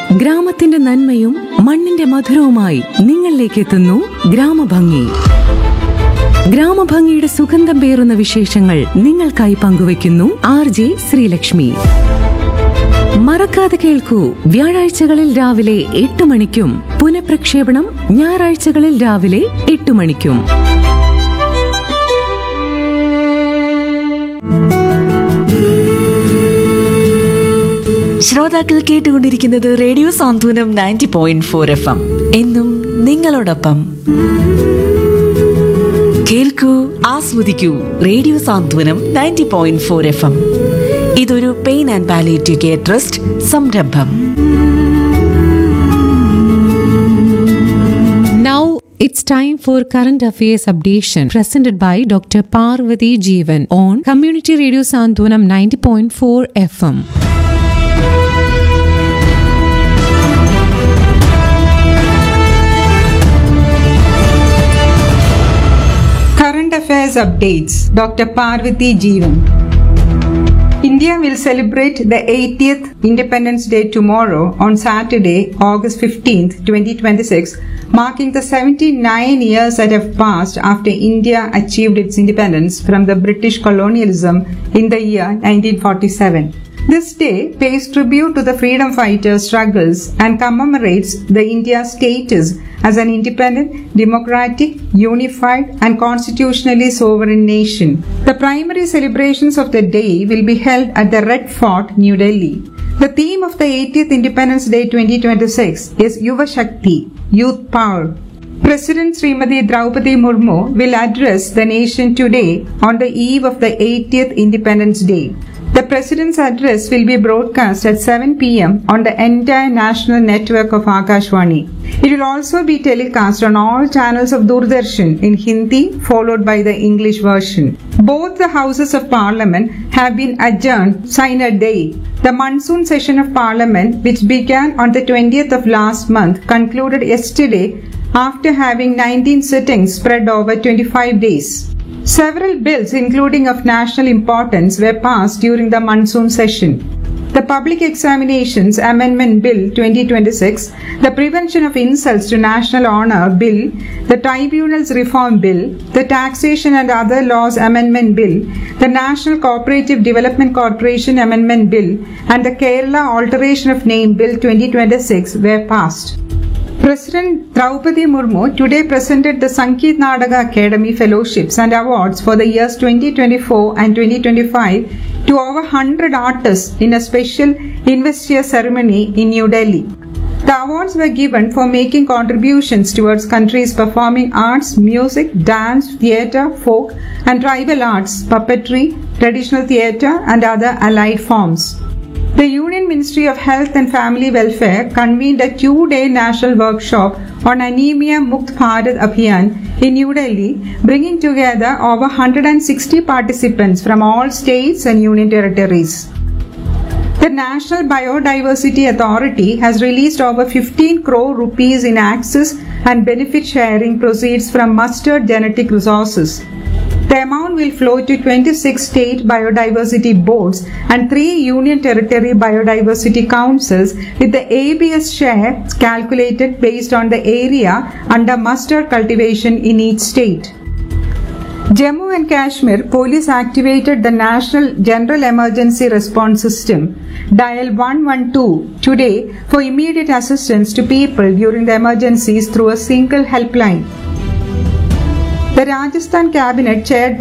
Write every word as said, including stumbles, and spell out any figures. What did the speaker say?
ഗ്രാമത്തിന്റെ നന്മയും മണ്ണിന്റെ മധുരവുമായി നിങ്ങളിലേക്ക് എത്തുന്നു ഗ്രാമഭംഗി. ഗ്രാമഭംഗിയുടെ സുഗന്ധം പേറുന്ന വിശേഷങ്ങൾ നിങ്ങൾക്കായി പങ്കുവയ്ക്കുന്നു ആർ ജെ ശ്രീലക്ഷ്മി. മറക്കാതെ കേൾക്കൂ, വ്യാഴാഴ്ചകളിൽ രാവിലെ എട്ട് മണിക്കും പുനഃപ്രക്ഷേപണം ഞായറാഴ്ചകളിൽ രാവിലെ എട്ട് മണിക്കും. ശ്രോതാക്കൾ കേട്ടുകൊണ്ടിരിക്കുന്നത് റേഡിയോ സാന്ത്വനം ninety point four F M. എന്നും നിങ്ങളോടൊപ്പം. കേൾക്കൂ, ആസ്വദിക്കൂ. റേഡിയോ സാന്ത്വനം ninety point four F M. ഇതൊരു pain and palliative care trust സംരംഭം. Now it's time for current affairs updation presented by Doctor Parvati Jeevan on Community Radio Santwanam ninety point four F M. Current Affairs Updates. Doctor Parvati Jeevan. India will celebrate the eightieth Independence Day tomorrow on Saturday, August fifteenth, twenty twenty-six, marking the seventy-nine years that have passed after India achieved its independence from the British colonialism in the year nineteen forty-seven. This day pays tribute to the freedom fighters' struggles and commemorates the India's status as an independent, democratic, unified and constitutionally sovereign nation. The primary celebrations of the day will be held at the Red Fort, New Delhi. The theme of the eightieth Independence Day twenty twenty-six is Yuva Shakti, Youth Power. President Srimati Draupadi Murmu will address the nation today on the eve of the eightieth Independence Day. The President's address will be broadcast at seven p m on the entire national network of Akashvani. It will also be telecast on all channels of Doordarshan in Hindi, followed by the English version. Both the Houses of Parliament have been adjourned sine die. The monsoon session of Parliament, which began on the twentieth of last month, concluded yesterday after having nineteen sittings spread over twenty-five days. Several bills, including of national importance, were passed during the monsoon session. The Public Examinations Amendment Bill twenty twenty-six, the Prevention of Insults to National Honour Bill, the Tribunals Reform Bill, the Taxation and Other Laws Amendment Bill, the National Cooperative Development Corporation Amendment Bill, and the Kerala Alteration of Name Bill twenty twenty-six were passed. President Draupadi Murmu today presented the Sangeet Nadaga Academy Fellowships and Awards for the years twenty twenty-four and twenty twenty-five to over one hundred artists in a special investiture ceremony in New Delhi. The awards were given for making contributions towards country's performing arts, music, dance, theatre, folk and tribal arts, puppetry, traditional theatre and other allied forms. The Union Ministry of Health and Family Welfare convened a two-day national workshop on Anemia Mukt Bharat Abhiyan in New Delhi, bringing together over one hundred sixty participants from all states and union territories. The National Biodiversity Authority has released over fifteen crore rupees in access and benefit sharing proceeds from mustard genetic resources. The amount will flow to twenty-six state biodiversity boards and three union territory biodiversity councils, with the A B S share calculated based on the area under mustard cultivation in each state. Jammu and Kashmir Police activated the National General Emergency Response System, dial one one two, today for immediate assistance to people during the emergencies through a single helpline. The Rajasthan Cabinet, chaired by